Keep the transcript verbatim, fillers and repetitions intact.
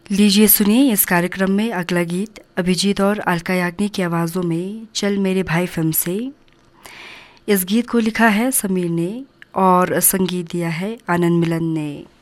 लीजिए सुनिए इस कार्यक्रम में अगला गीत अभिजीत और अलका याग्निक की आवाज़ों में चल मेरे भाई फिल्म से। इस गीत को लिखा है समीर ने और संगीत दिया है आनंद मिलन ने।